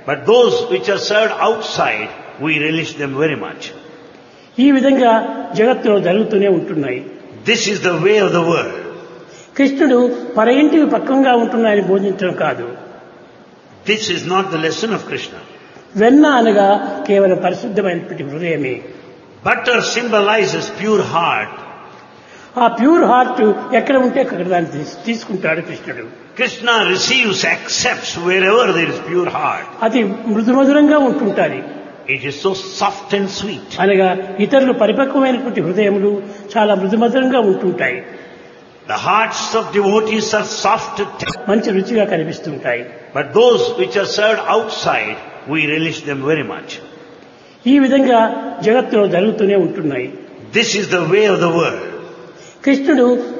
But those which are served outside, we relish them very much. ఈ విధంగా జగత్తులో జరుగుతూనే ఉంటున్నాయి. This is the way of the world. కృష్ణుడు పర ఇంటివి పక్వంగా ఉంటున్నాయని బోధించడం కాదు. This is not the lesson of Krishna. వెన్న అనగా కేవలం పరిశుద్ధమైనటువంటి హృదయమే. Butter symbolizes pure heart. ఆ ప్యూర్ హార్ట్ ఎక్కడ ఉంటే అక్కడ దాన్ని తీసుకుంటాడు కృష్ణుడు. Krishna receives, accepts wherever there is pure heart. అది మృదుమధురంగా ఉంటుంటాది. It is so soft and sweet. అనగా ఇతరులు పరిపక్వమైనటువంటి హృదయములు చాలా మృదుమధురంగా ఉంటుంటాయి. The hearts of devotees are soft, మంచి రుచిగా కనిపిస్తుంటాయి. but those which are served outside, we relish them very much. ఈ విధంగా జగత్తులో జరుగుతూనే ఉంటున్నాయి. This is the way of the world. కృష్ణుడు